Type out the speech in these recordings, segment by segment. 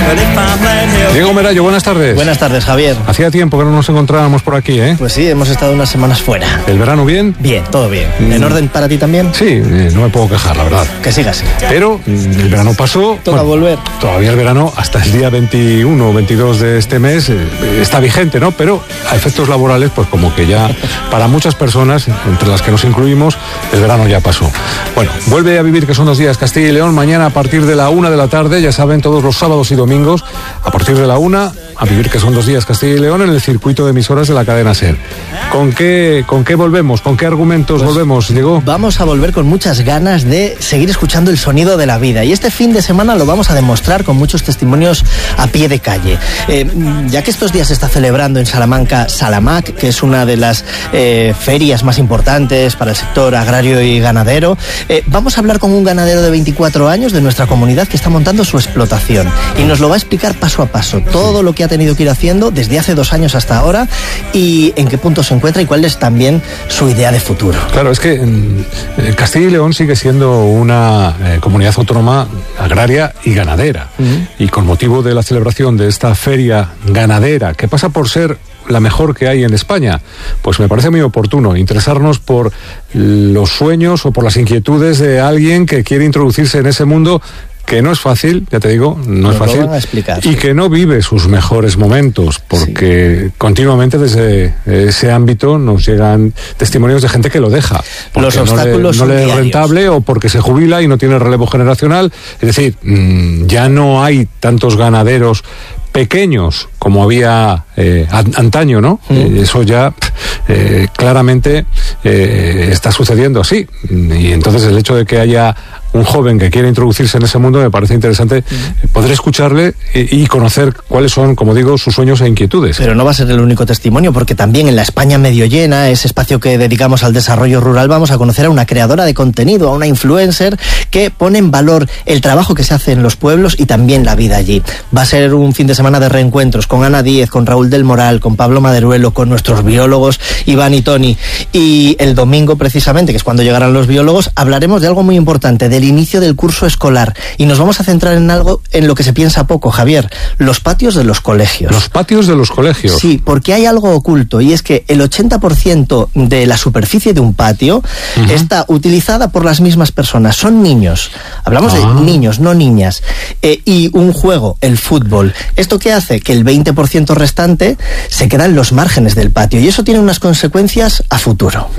Diego Merayo, buenas tardes. Buenas tardes, Javier. Hacía tiempo que no nos encontrábamos por aquí, ¿eh? Pues sí, hemos estado unas semanas fuera. ¿El verano bien? Bien, todo bien. ¿En orden para ti también? Sí, no me puedo quejar, la verdad. Que siga así. Pero el verano pasó. Toca volver. Todavía el verano, hasta el día 21 o 22 de este mes, está vigente, ¿no? Pero a efectos laborales, pues como que ya para muchas personas, entre las que nos incluimos, el verano ya pasó. Bueno, vuelve a vivir que son 2 días Castilla y León. Mañana a partir de la 1 de la tarde, ya saben, todos los sábados y domingos, a partir de la 1, a vivir que son 2 días Castilla y León en el circuito de emisoras de la cadena SER. ¿Con qué volvemos? ¿Con qué argumentos volvemos, Diego? Vamos a volver con muchas ganas de seguir escuchando el sonido de la vida. Y este fin de semana lo vamos a demostrar con muchos testimonios a pie de calle. Ya que estos días se está celebrando en Salamanca Salamac, que es una de las ferias más importantes para el sector agrario y ganadero, vamos a hablar con un ganadero de 24 años de nuestra comunidad que está montando su explotación. Y nos lo va a explicar paso a paso todo lo que ha tenido que ir haciendo desde hace 2 años hasta ahora y en qué punto se encuentra y cuál es también su idea de futuro. Claro, es que Castilla y León sigue siendo una comunidad autónoma agraria y ganadera. Y con motivo de la celebración de esta feria ganadera, que pasa por ser la mejor que hay en España, pues me parece muy oportuno interesarnos por los sueños o por las inquietudes de alguien que quiere introducirse en ese mundo, que no es fácil, ya te digo, no es fácil, y que no vive sus mejores momentos, porque continuamente desde ese ámbito nos llegan testimonios de gente que lo deja, porque los obstáculos no le es rentable o porque se jubila y no tiene relevo generacional. Es decir, ya no hay tantos ganaderos pequeños como había antaño, ¿no? Eso ya claramente está sucediendo así. Y entonces el hecho de que haya un joven que quiere introducirse en ese mundo me parece interesante poder escucharle y conocer cuáles son, como digo, sus sueños e inquietudes. Pero no va a ser el único testimonio, porque también en la España medio llena, ese espacio que dedicamos al desarrollo rural, vamos a conocer a una creadora de contenido, a una influencer que pone en valor el trabajo que se hace en los pueblos y también la vida allí. Va a ser un fin de semana de reencuentros con Ana Díez, con Raúl del Moral, con Pablo Maderuelo, con nuestros biólogos Iván y Tony. Y el domingo, precisamente, que es cuando llegarán los biólogos, hablaremos de algo muy importante, del inicio del curso escolar. Y nos vamos a centrar en algo en lo que se piensa poco, Javier: los patios de los colegios. ¿Los patios de los colegios? Sí, porque hay algo oculto, y es que el 80% de la superficie de un patio está utilizada por las mismas personas. Son niños. Hablamos de niños, no niñas. Y un juego, el fútbol. ¿Esto qué hace? Que el 20% restante se queda en los márgenes del patio. Y eso tiene unas consecuencias a futuro.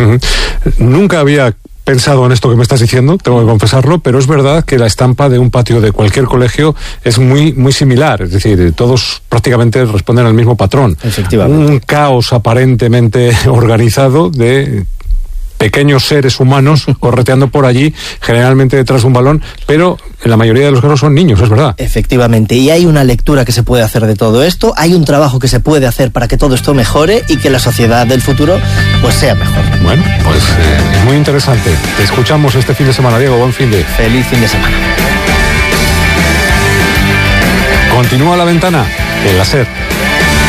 Nunca había pensado en esto que me estás diciendo, tengo que confesarlo, pero es verdad que la estampa de un patio de cualquier colegio es muy, muy similar. Es decir, todos prácticamente responden al mismo patrón. Efectivamente. Un caos aparentemente organizado de pequeños seres humanos correteando por allí, generalmente detrás de un balón, pero en la mayoría de los casos son niños, es verdad. Efectivamente, y hay una lectura que se puede hacer de todo esto, hay un trabajo que se puede hacer para que todo esto mejore y que la sociedad del futuro pues sea mejor. Bueno, pues es muy interesante. Te escuchamos este fin de semana, Diego. Buen fin de... Feliz fin de semana. Continúa La Ventana en la SER.